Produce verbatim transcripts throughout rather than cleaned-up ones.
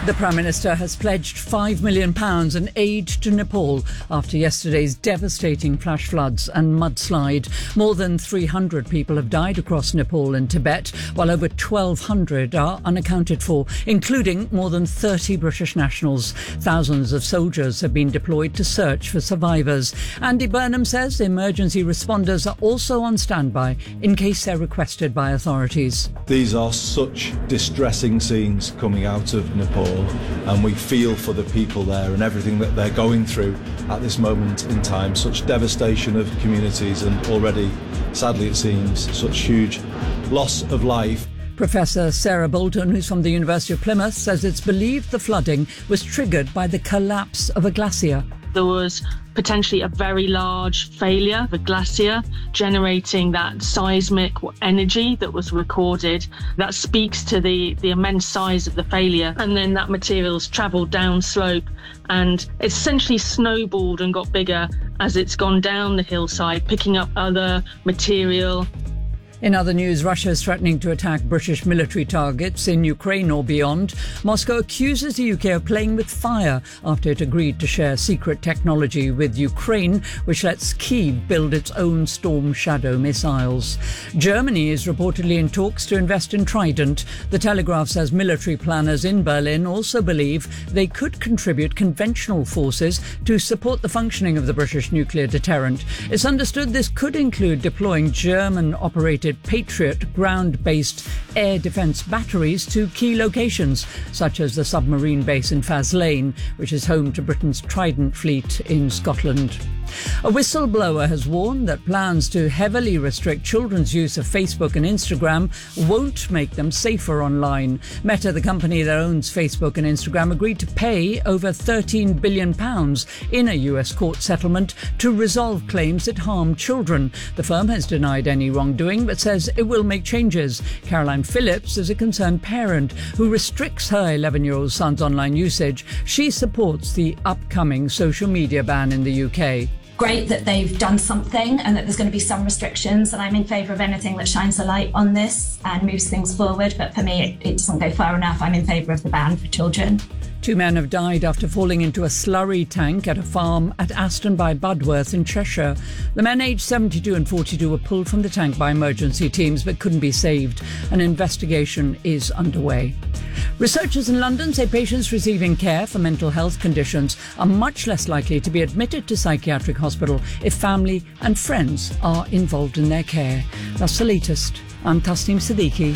The Prime Minister has pledged five million pounds in aid to Nepal after yesterday's devastating flash floods and mudslide. More than three hundred people have died across Nepal and Tibet, while over twelve hundred are unaccounted for, including more than thirty British nationals. Thousands of soldiers have been deployed to search for survivors. Andy Burnham says emergency responders are also on standby in case they're requested by authorities. These are such distressing scenes coming out of Nepal, and we feel for the people there and everything that they're going through at this moment in time. Such devastation of communities and already, sadly it seems, such huge loss of life. Professor Sarah Bolton, who's from the University of Plymouth, says it's believed the flooding was triggered by the collapse of a glacier. There was potentially a very large failure of a glacier generating that seismic energy that was recorded. That speaks to the, the immense size of the failure. And then that material's travelled down slope and essentially snowballed and got bigger as it's gone down the hillside, picking up other material. In other news, Russia is threatening to attack British military targets in Ukraine or beyond. Moscow accuses the U K of playing with fire after it agreed to share secret technology with Ukraine, which lets Kyiv build its own Storm Shadow missiles. Germany is reportedly in talks to invest in Trident. The Telegraph says military planners in Berlin also believe they could contribute conventional forces to support the functioning of the British nuclear deterrent. It's understood this could include deploying German-operated Patriot ground-based air defence batteries to key locations, such as the submarine base in Faslane, which is home to Britain's Trident fleet in Scotland. A whistleblower has warned that plans to heavily restrict children's use of Facebook and Instagram won't make them safer online. Meta, the company that owns Facebook and Instagram, agreed to pay over thirteen billion pounds in a U S court settlement to resolve claims it harmed children. The firm has denied any wrongdoing but says it will make changes. Caroline Phillips is a concerned parent who restricts her eleven-year-old son's online usage. She supports the upcoming social media ban in the U K. Great that they've done something and that there's going to be some restrictions, and I'm in favour of anything that shines a light on this and moves things forward, but for me it, it doesn't go far enough. I'm in favour of the ban for children. Two men have died after falling into a slurry tank at a farm at Aston by Budworth in Cheshire. The men aged seventy-two and forty-two were pulled from the tank by emergency teams but couldn't be saved. An investigation is underway. Researchers in London say patients receiving care for mental health conditions are much less likely to be admitted to psychiatric hospital if family and friends are involved in their care. That's the latest. I'm Tasneem Siddiqui.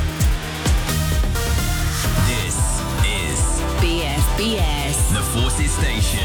B F B S, The Forces Station.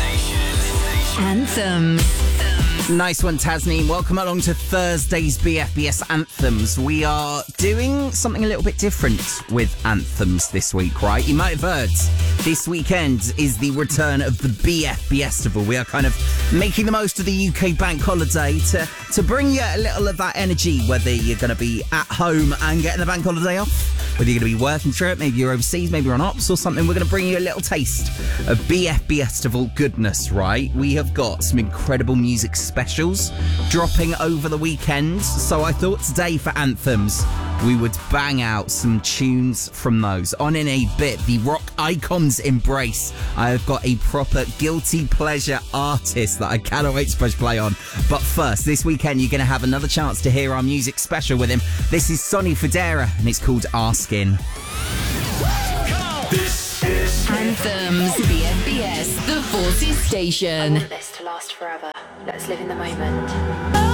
Anthems. Nice one, Tasneem. Welcome along to Thursday's B F B S Anthems. We are doing something a little bit different with Anthems this week, right? You might have heard this weekend is the return of the B F B Festival. We are kind of making the most of the U K bank holiday to, to bring you a little of that energy, whether you're going to be at home and getting the bank holiday off, whether you're going to be working through it, maybe you're overseas, maybe you're on ops or something. We're going to bring you a little taste of B F B Festival goodness, right? We have got some incredible music specials dropping over the weekend, so I thought today for Anthems we would bang out some tunes from those. On in a bit, the rock icons embrace. I have got a proper guilty pleasure artist that I cannot wait to push play on. But first, this weekend you're going to have another chance to hear our music special with him. This is Sonny Fodera and it's called Askin'. This is Anthems. B F B S, The Forces I Station. want this to last forever. Let's live in the moment.